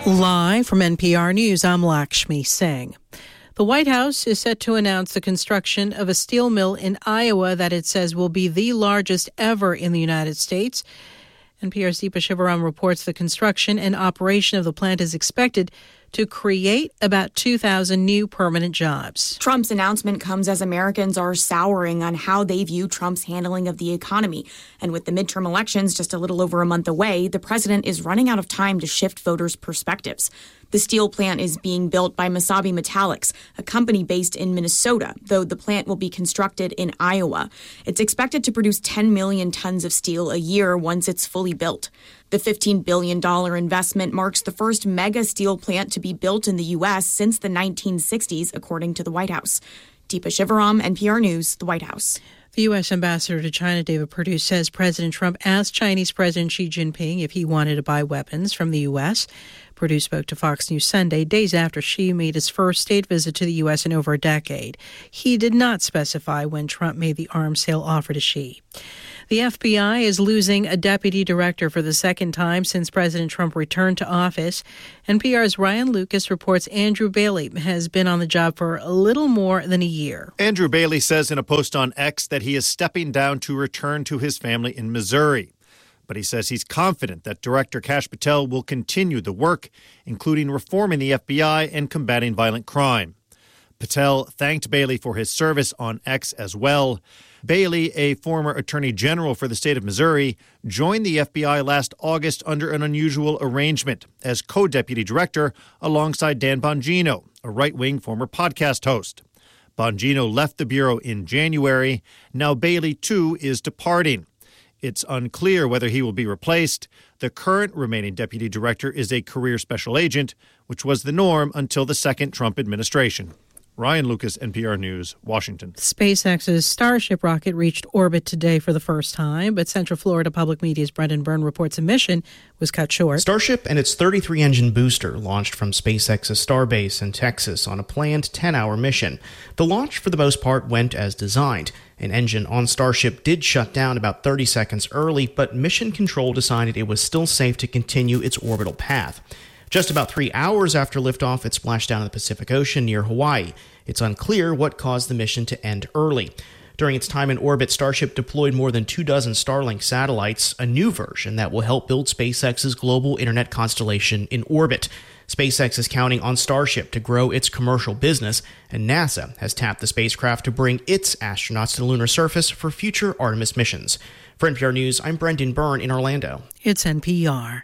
Live from NPR News, I'm Lakshmi Singh. The White House is set to announce the construction of a steel mill in Iowa that it says will be the largest ever in the United States. NPR's Deepa Shivaram reports the construction and operation of the plant is expected to create about 2,000 new permanent jobs. Trump's announcement comes as Americans are souring on how they view Trump's handling of the economy. And with the midterm elections just a little over a month away, the president is running out of time to shift voters' perspectives. The steel plant is being built by Mesabi Metallics, a company based in Minnesota, though the plant will be constructed in Iowa. It's expected to produce 10 million tons of steel a year once it's fully built. The $15 billion investment marks the first mega steel plant to be built in the U.S. since the 1960s, according to the White House. Deepa Shivaram, NPR News, the White House. The U.S. ambassador to China, David Perdue, says President Trump asked Chinese President Xi Jinping if he wanted to buy weapons from the U.S. Perdue spoke to Fox News Sunday, days after Xi made his first state visit to the U.S. in over a decade. He did not specify when Trump made the arms sale offer to Xi. The FBI is losing a deputy director for the second time since President Trump returned to office. NPR's Ryan Lucas reports Andrew Bailey has been on the job for a little more than a year. Andrew Bailey says in a post on X that he is stepping down to return to his family in Missouri. But he says he's confident that Director Kash Patel will continue the work, including reforming the FBI and combating violent crime. Patel thanked Bailey for his service on X as well. Bailey, a former attorney general for the state of Missouri, joined the FBI last August under an unusual arrangement as co-deputy director alongside Dan Bongino, a right-wing former podcast host. Bongino left the bureau in January. Now Bailey, too, is departing. It's unclear whether he will be replaced. The current remaining deputy director is a career special agent, which was the norm until the second Trump administration. Ryan Lucas, NPR News, Washington. SpaceX's Starship rocket reached orbit today for the first time, but Central Florida Public Media's Brendan Byrne reports a mission was cut short. Starship and its 33-engine booster launched from SpaceX's Starbase in Texas on a planned 10-hour mission. The launch, for the most part, went as designed. An engine on Starship did shut down about 30 seconds early, but Mission Control decided it was still safe to continue its orbital path. Just about 3 hours after liftoff, it splashed down in the Pacific Ocean near Hawaii. It's unclear what caused the mission to end early. During its time in orbit, Starship deployed more than 24 Starlink satellites, a new version that will help build SpaceX's global internet constellation in orbit. SpaceX is counting on Starship to grow its commercial business, and NASA has tapped the spacecraft to bring its astronauts to the lunar surface for future Artemis missions. For NPR News, I'm Brendan Byrne in Orlando. It's NPR.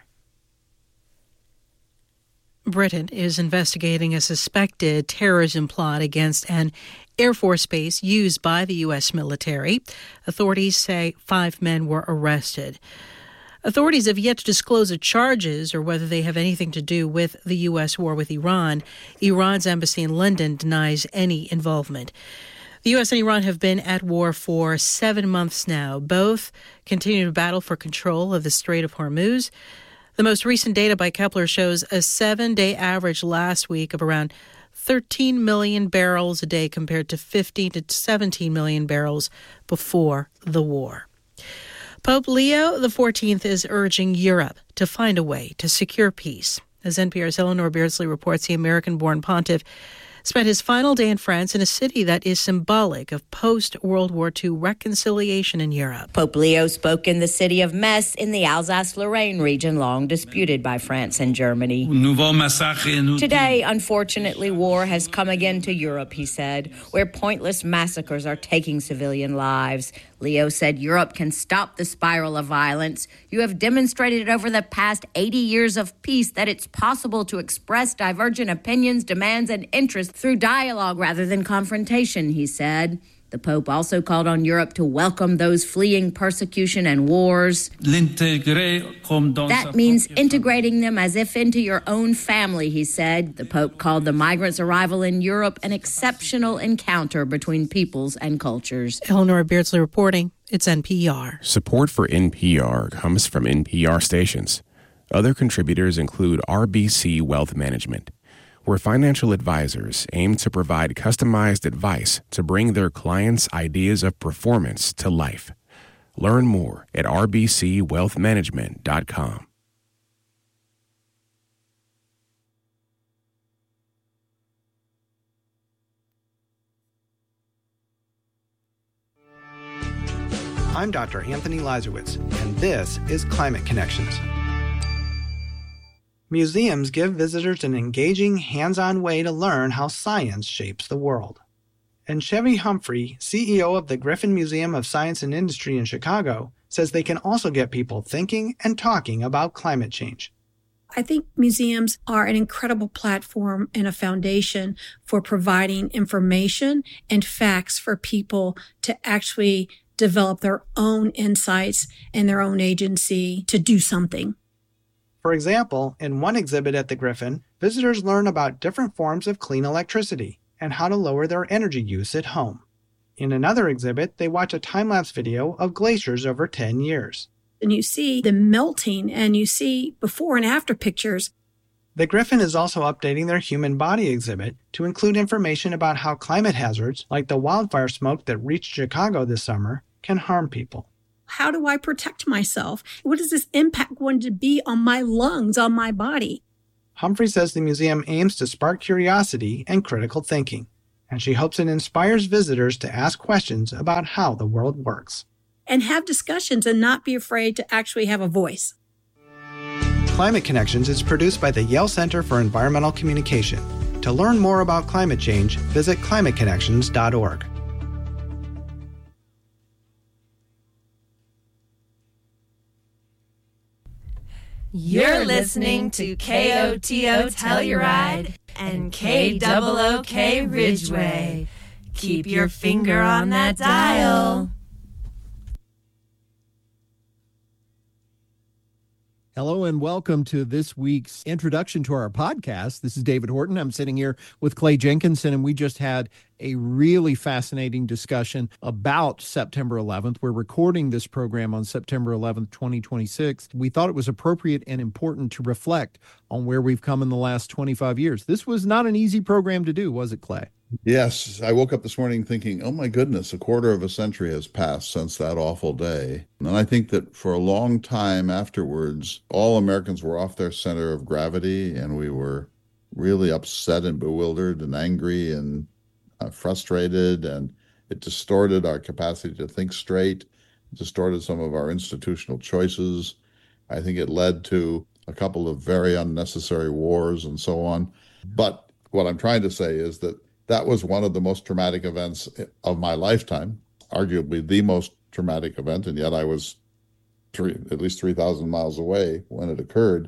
Britain is investigating a suspected terrorism plot against an Air Force base used by the U.S. military. Authorities say 5 men were arrested. Authorities have yet to disclose the charges or whether they have anything to do with the U.S. war with Iran. Iran's embassy in London denies any involvement. The U.S. and Iran have been at war for 7 months now. Both continue to battle for control of the Strait of Hormuz. The most recent data by Kepler shows a 7-day average last week of around 13 million barrels a day compared to 15 to 17 million barrels before the war. Pope Leo XIV is urging Europe to find a way to secure peace. As NPR's Eleanor Beardsley reports, the American-born pontiff spent his final day in France in a city that is symbolic of post-World War II reconciliation in Europe. Pope Leo spoke in the city of Metz in the Alsace-Lorraine region, long disputed by France and Germany. Today, unfortunately, war has come again to Europe, he said, where pointless massacres are taking civilian lives. Leo said Europe can stop the spiral of violence. You have demonstrated over the past 80 years of peace that it's possible to express divergent opinions, demands, and interests through dialogue rather than confrontation, he said. The Pope also called on Europe to welcome those fleeing persecution and wars. That means integrating them as if into your own family, he said. The Pope called the migrants' arrival in Europe an exceptional encounter between peoples and cultures. Eleanor Beardsley reporting. It's NPR. Support for NPR comes from NPR stations. Other contributors include RBC Wealth Management, where financial advisors aim to provide customized advice to bring their clients' ideas of performance to life. Learn more at rbcwealthmanagement.com. I'm Dr. Anthony Lazarowitz, and this is Climate Connections. Museums give visitors an engaging, hands-on way to learn how science shapes the world. And Chevy Humphrey, CEO of the Griffin Museum of Science and Industry in Chicago, says they can also get people thinking and talking about climate change. I think museums are an incredible platform and a foundation for providing information and facts for people to actually develop their own insights and their own agency to do something. For example, in one exhibit at the Griffin, visitors learn about different forms of clean electricity and how to lower their energy use at home. In another exhibit, they watch a time-lapse video of glaciers over 10 years. And you see them melting, and you see before and after pictures. The Griffin is also updating their human body exhibit to include information about how climate hazards, like the wildfire smoke that reached Chicago this summer, can harm people. How do I protect myself? What is this impact going to be on my lungs, on my body? Humphrey says the museum aims to spark curiosity and critical thinking, and she hopes it inspires visitors to ask questions about how the world works. And have discussions and not be afraid to actually have a voice. Climate Connections is produced by the Yale Center for Environmental Communication. To learn more about climate change, visit climateconnections.org. You're listening to KOTO Telluride and KOOK Ridgeway. Keep your finger on that dial. Hello and welcome to this week's introduction to our podcast. This is David Horton. I'm sitting here with Clay Jenkinson, and we just had a really fascinating discussion about September 11th. We're recording this program on September 11th, 2026. We thought it was appropriate and important to reflect on where we've come in the last 25 years. This was not an easy program to do, was it, Clay? Yes, I woke up this morning thinking, oh my goodness, a quarter of a century has passed since that awful day. And I think that for a long time afterwards, all Americans were off their center of gravity, and we were really upset and bewildered and angry and frustrated, and it distorted our capacity to think straight, it distorted some of our institutional choices. I think it led to a couple of very unnecessary wars and so on. But what I'm trying to say is that that was one of the most traumatic events of my lifetime, arguably the most traumatic event, and yet I was at least 3,000 miles away when it occurred.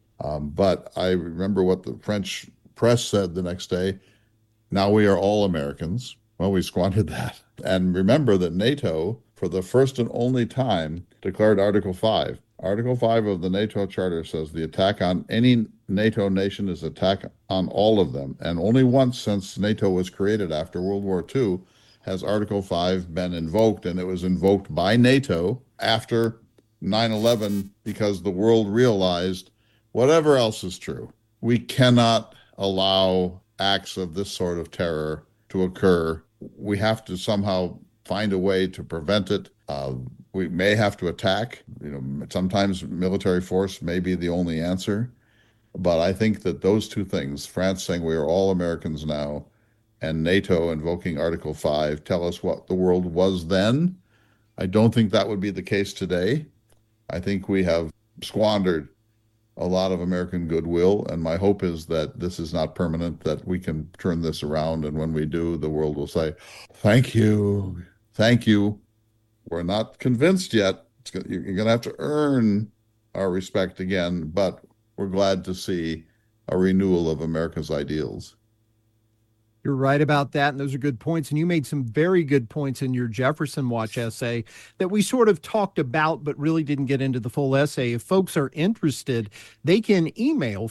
But I remember what the French press said the next day: now we are all Americans. Well, we squandered that. And remember that NATO, for the first and only time, declared Article 5. Article 5 of the NATO Charter says the attack on any NATO nation is an attack on all of them. And only once since NATO was created after World War II has Article 5 been invoked, and it was invoked by NATO after 9/11 because the world realized, whatever else is true, we cannot allow acts of this sort of terror to occur. We have to somehow find a way to prevent it. We may have to attack. Sometimes military force may be the only answer. But I think that those two things, France saying we are all Americans now, and NATO invoking Article 5, tell us what the world was then. I don't think that would be the case today. I think we have squandered a lot of American goodwill, and my hope is that this is not permanent, that we can turn this around, and when we do, the world will say, thank you, thank you. We're not convinced yet. You're going to have to earn our respect again, but we're glad to see a renewal of America's ideals. You're right about that, and those are good points. And you made some very good points in your Jefferson Watch essay that we sort of talked about but really didn't get into the full essay. If folks are interested, they can email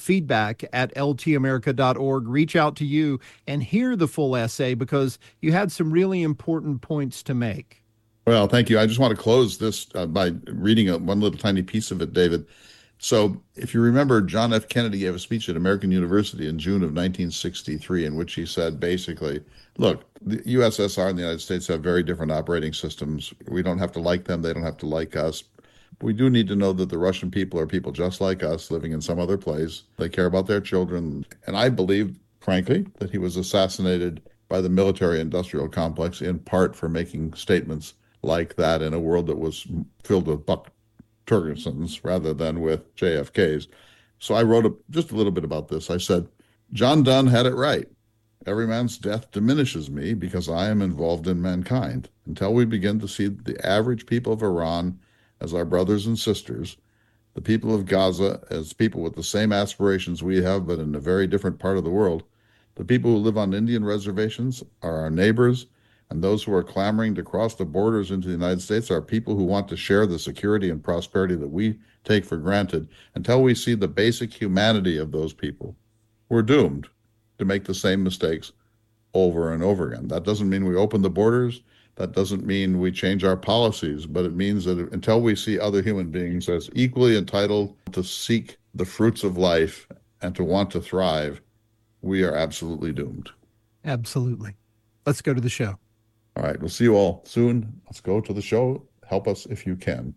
feedback@ltamerica.org, reach out to you, and hear the full essay because you had some really important points to make. Well, thank you. I just want to close this by reading one little tiny piece of it, David. So if you remember, John F. Kennedy gave a speech at American University in June of 1963 in which he said, basically, look, the USSR and the United States have very different operating systems. We don't have to like them. They don't have to like us. We do need to know that the Russian people are people just like us living in some other place. They care about their children. And I believe, frankly, that he was assassinated by the military-industrial complex in part for making statements like that in a world that was filled with Buck Turgersons rather than with JFKs. So I wrote just a little bit about this. I said, John Donne had it right. Every man's death diminishes me because I am involved in mankind. Until we begin to see the average people of Iran as our brothers and sisters, the people of Gaza as people with the same aspirations we have, but in a very different part of the world, the people who live on Indian reservations are our neighbors, and those who are clamoring to cross the borders into the United States are people who want to share the security and prosperity that we take for granted. Until we see the basic humanity of those people, we're doomed to make the same mistakes over and over again. That doesn't mean we open the borders. That doesn't mean we change our policies, but it means that until we see other human beings as equally entitled to seek the fruits of life and to want to thrive, we are absolutely doomed. Absolutely. Let's go to the show. All right, we'll see you all soon. Let's go to the show. Help us if you can.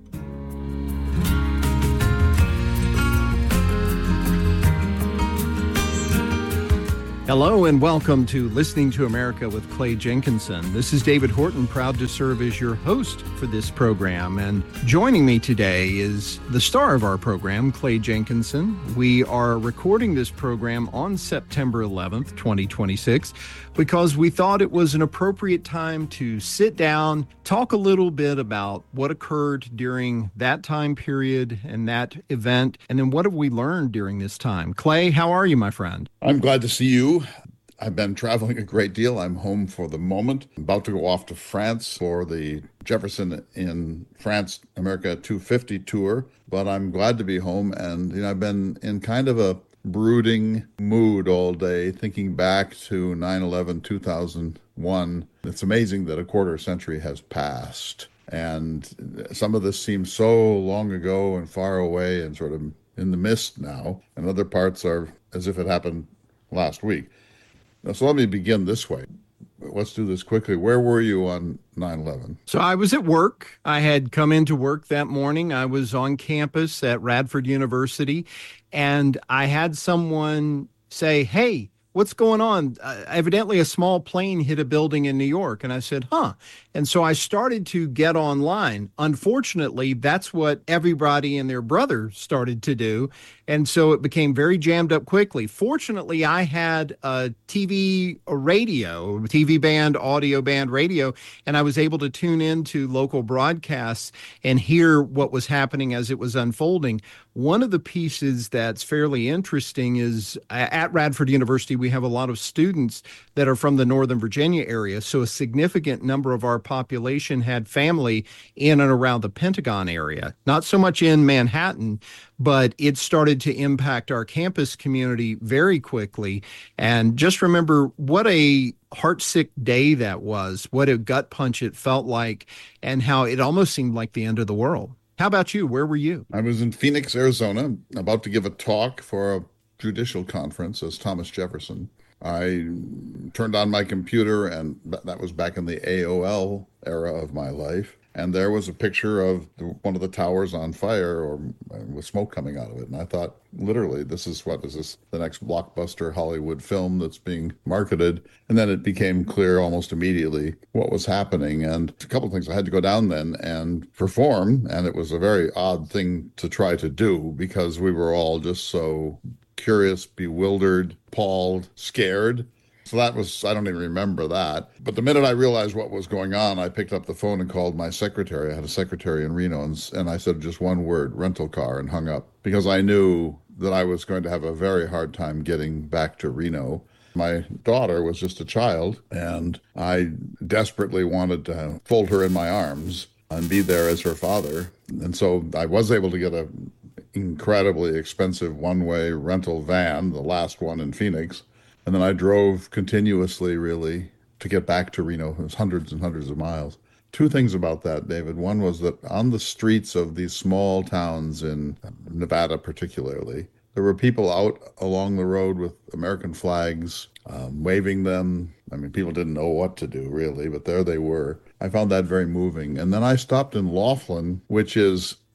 Hello and welcome to Listening to America with Clay Jenkinson. This is David Horton, proud to serve as your host for this program. And joining me today is the star of our program, Clay Jenkinson. We are recording this program on September 11th, 2026, because we thought it was an appropriate time to sit down, talk a little bit about what occurred during that time period and that event, and then what have we learned during this time. Clay, how are you, my friend? I'm glad to see you. I've been traveling a great deal. I'm home for the moment. I'm about to go off to France for the Jefferson in France, America 250 tour, but I'm glad to be home. And, I've been in kind of a brooding mood all day, thinking back to 9/11, 2001. It's amazing that a quarter century has passed. And some of this seems so long ago and far away and sort of in the mist now. And other parts are as if it happened last week. So let me begin this way. Let's do this quickly. Where were you on 9/11? So I was at work. I had come into work that morning. I was on campus at Radford University, and I had someone say, "Hey, what's going on?" Evidently, a small plane hit a building in New York. And I said, huh. And so I started to get online. Unfortunately, that's what everybody and their brother started to do. And so it became very jammed up quickly. Fortunately, I had a TV band, audio band radio, and I was able to tune into local broadcasts and hear what was happening as it was unfolding. One of the pieces that's fairly interesting is at Radford University, we have a lot of students that are from the Northern Virginia area. So a significant number of our population had family in and around the Pentagon area, not so much in Manhattan, but it started to impact our campus community very quickly. And just remember what a heartsick day that was, what a gut punch it felt like, and how it almost seemed like the end of the world. How about you? Where were you? I was in Phoenix, Arizona, about to give a talk for a judicial conference as Thomas Jefferson. I turned on my computer, and that was back in the AOL era of my life. And there was a picture of one of the towers on fire or with smoke coming out of it. And I thought, literally, is this the next blockbuster Hollywood film that's being marketed? And then it became clear almost immediately what was happening. And a couple of things. I had to go down then and perform. And it was a very odd thing to try to do because we were all just so curious, bewildered, appalled, scared. So that was, I don't even remember that. But the minute I realized what was going on, I picked up the phone and called my secretary. I had a secretary in Reno, and I said just one word, rental car, and hung up. Because I knew that I was going to have a very hard time getting back to Reno. My daughter was just a child, and I desperately wanted to fold her in my arms and be there as her father. And so I was able to get a incredibly expensive one-way rental van, the last one in Phoenix. And then I drove continuously, really, to get back to Reno. It was hundreds and hundreds of miles. Two things about that, David. One was that on the streets of these small towns in Nevada particularly, there were people out along the road with American flags, waving them. I mean, people didn't know what to do, really, but there they were. I found that very moving. And then I stopped in Laughlin, which is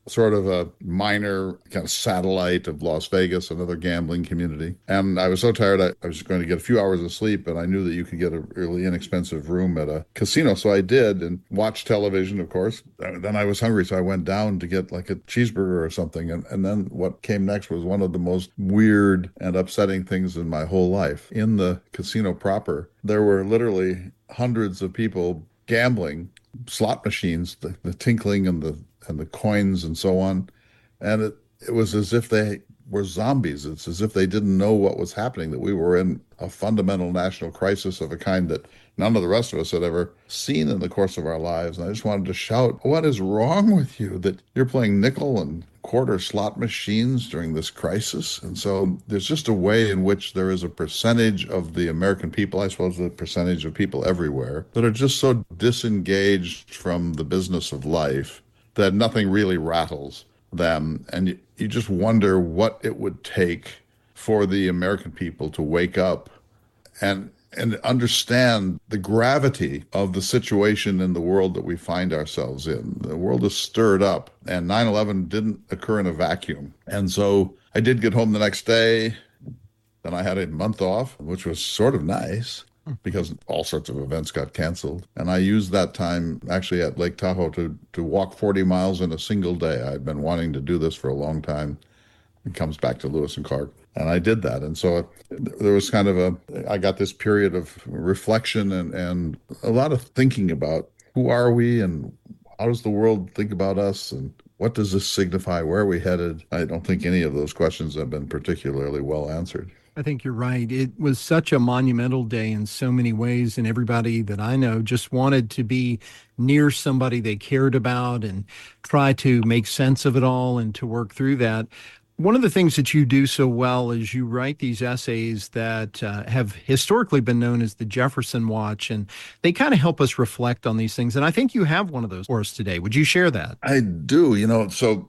sort of a minor kind of satellite of Las Vegas, another gambling community. And I was so tired, I was going to get a few hours of sleep, and I knew that you could get a really inexpensive room at a casino. So I did, and watched television, of course. Then I was hungry, so I went down to get like a cheeseburger or something. And then what came next was one of the most weird and upsetting things in my whole life. In the casino proper, there were literally hundreds of people gambling, slot machines, the tinkling and the coins and so on. And it was as if they were zombies. It's as if they didn't know what was happening, that we were in a fundamental national crisis of a kind that none of the rest of us had ever seen in the course of our lives. And I just wanted to shout, what is wrong with you that you're playing nickel and quarter slot machines during this crisis? And so there's just a way in which there is a percentage of the American people, I suppose the percentage of people everywhere, that are just so disengaged from the business of life that nothing really rattles them. And you just wonder what it would take for the American people to wake up and understand the gravity of the situation in the world that we find ourselves in. The world is stirred up, and 9/11 didn't occur in a vacuum. And so I did get home the next day. Then I had a month off, which was sort of nice because all sorts of events got canceled. And I used that time actually at Lake Tahoe to walk 40 miles in a single day. I'd been wanting to do this for a long time. It comes back to Lewis and Clark. And I did that. And so there was kind of I got this period of reflection and a lot of thinking about who are we and how does the world think about us and what does this signify? Where are we headed? I don't think any of those questions have been particularly well answered. I think you're right. It was such a monumental day in so many ways, and everybody that I know just wanted to be near somebody they cared about and try to make sense of it all and to work through that. One of the things that you do so well is you write these essays that have historically been known as the Jefferson Watch, and they kind of help us reflect on these things. And I think you have one of those for us today. Would you share that? I do. So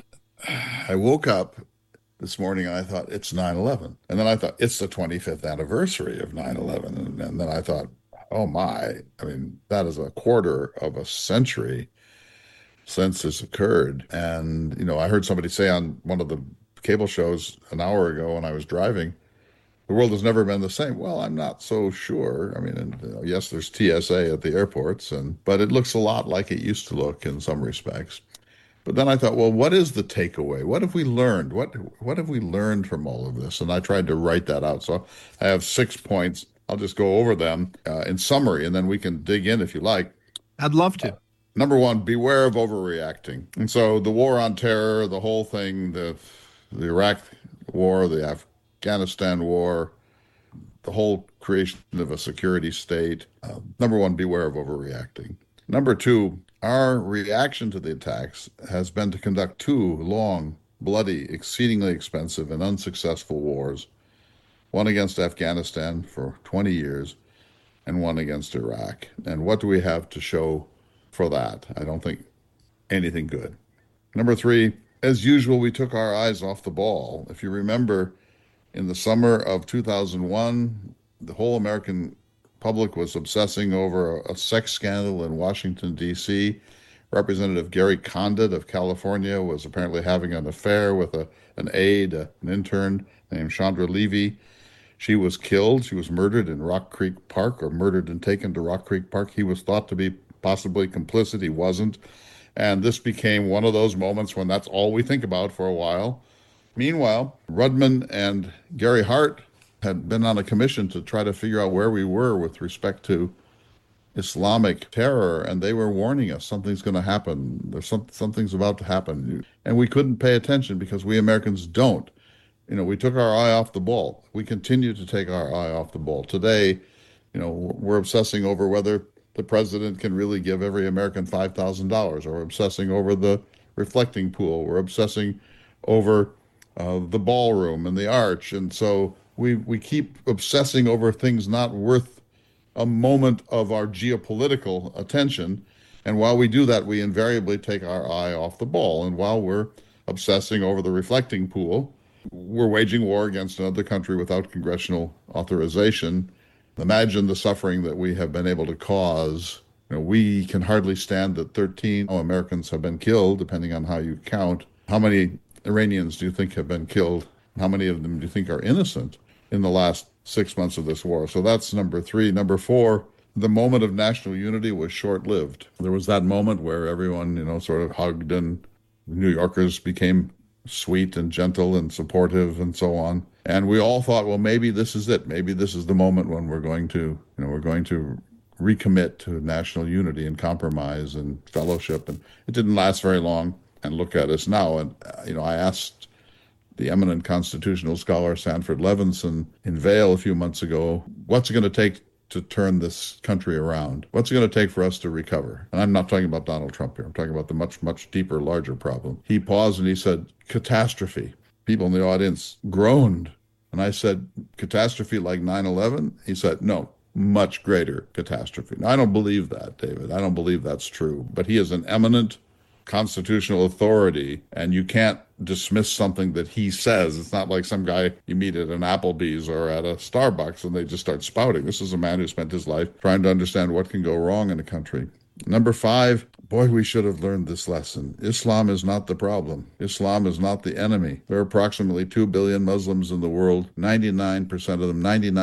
I woke up this morning and I thought, it's 9/11. And then I thought, it's the 25th anniversary of 9/11. And then I thought, oh my, that is a quarter of a century since this occurred. And, I heard somebody say on one of the cable shows an hour ago when I was driving, the world has never been the same. Well, I'm not so sure. Yes, there's TSA at the airports, but it looks a lot like it used to look in some respects. But then I thought, well, what is the takeaway? What have we learned? What have we learned from all of this? And I tried to write that out. So I have 6 points. I'll just go over them in summary, and then we can dig in if you like. I'd love to. Number one, beware of overreacting. And so the war on terror, the whole thing, the Iraq war, the Afghanistan war, the whole creation of a security state. Number one, beware of overreacting. Number two, our reaction to the attacks has been to conduct 2 long, bloody, exceedingly expensive, and unsuccessful wars, one against Afghanistan for 20 years and one against Iraq. And what do we have to show for that? I don't think anything good. Number 3, as usual, we took our eyes off the ball. If you remember, in the summer of 2001, the whole American public was obsessing over a sex scandal in Washington, D.C. Representative Gary Condit of California was apparently having an affair with an aide, an intern named Chandra Levy. She was killed. She was murdered in Rock Creek Park, or murdered and taken to Rock Creek Park. He was thought to be possibly complicit. He wasn't. And this became one of those moments when that's all we think about for a while. Meanwhile, Rudman and Gary Hart had been on a commission to try to figure out where we were with respect to Islamic terror, and they were warning us something's going to happen. There's something's about to happen. And we couldn't pay attention because we Americans don't. We took our eye off the ball. We continue to take our eye off the ball. Today, we're obsessing over whether the president can really give every American $5,000, or we're obsessing over the reflecting pool. We're obsessing over the ballroom and the arch. And so we keep obsessing over things not worth a moment of our geopolitical attention. And while we do that, we invariably take our eye off the ball. And while we're obsessing over the reflecting pool, we're waging war against another country without congressional authorization. Imagine the suffering that we have been able to cause We can hardly stand that 13 Americans have been killed, depending on how you count. How many Iranians do you think have been killed? How many of them do you think are innocent in the last 6 months of this war? So that's number 3. Number 4, the moment of national unity was short-lived. There was that moment where everyone, sort of hugged, and New Yorkers became sweet and gentle and supportive and so on. And we all thought, well, maybe this is it. Maybe this is the moment when we're going to recommit to national unity and compromise and fellowship. And it didn't last very long. And look at us now. And, I asked the eminent constitutional scholar Sanford Levinson in Vail a few months ago, what's it going to take to turn this country around? What's it going to take for us to recover? And I'm not talking about Donald Trump here. I'm talking about the much, much deeper, larger problem. He paused and he said, catastrophe. People in the audience groaned. And I said, catastrophe like 9/11? He said, no, much greater catastrophe. Now, I don't believe that, David. I don't believe that's true. But he is an eminent constitutional authority, and you can't dismiss something that he says. It's not like some guy you meet at an Applebee's or at a Starbucks and they just start spouting. This is a man who spent his life trying to understand what can go wrong in a country. Number 5, boy, we should have learned this lesson. Islam is not the problem. Islam is not the enemy. There are approximately 2 billion Muslims in the world. 99% of them,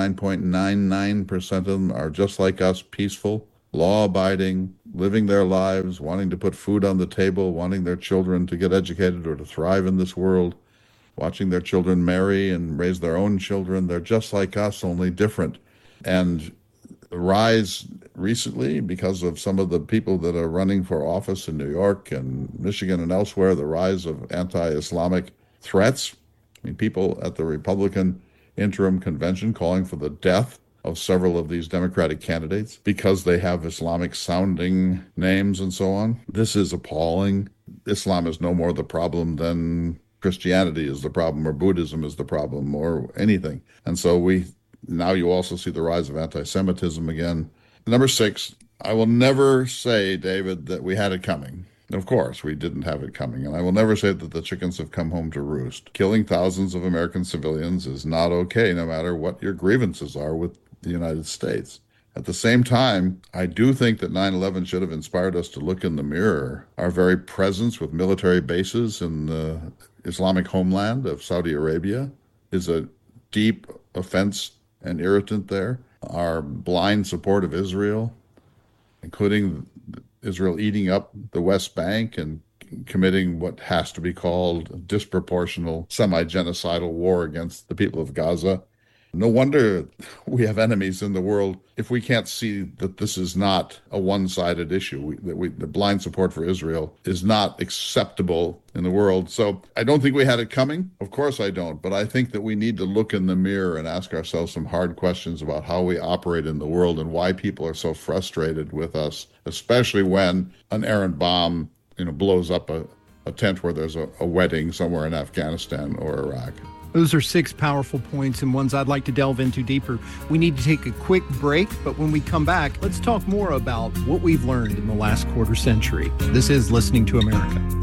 99.99% of them are just like us, peaceful, law-abiding, living their lives, wanting to put food on the table, wanting their children to get educated or to thrive in this world, watching their children marry and raise their own children. They're just like us, only different. And the rise recently, because of some of the people that are running for office in New York and Michigan and elsewhere, the rise of anti-Islamic threats. People at the Republican interim convention calling for the death of several of these Democratic candidates because they have Islamic-sounding names and so on. This is appalling. Islam is no more the problem than Christianity is the problem, or Buddhism is the problem, or anything. And so now you also see the rise of anti-Semitism again. Number 6, I will never say, David, that we had it coming. Of course, we didn't have it coming. And I will never say that the chickens have come home to roost. Killing thousands of American civilians is not okay, no matter what your grievances are with the United States. At the same time, I do think that 9/11 should have inspired us to look in the mirror. Our very presence with military bases in the Islamic homeland of Saudi Arabia is a deep offense and irritant there. Our blind support of Israel, including Israel eating up the West Bank and committing what has to be called a disproportional semi-genocidal war against the people of Gaza. No wonder we have enemies in the world if we can't see that this is not a one-sided issue, the blind support for Israel is not acceptable in the world. So I don't think we had it coming. Of course I don't. But I think that we need to look in the mirror and ask ourselves some hard questions about how we operate in the world and why people are so frustrated with us, especially when an errant bomb blows up a tent where there's a wedding somewhere in Afghanistan or Iraq. Those are 6 powerful points and ones I'd like to delve into deeper. We need to take a quick break, but when we come back, let's talk more about what we've learned in the last quarter century. This is Listening to America.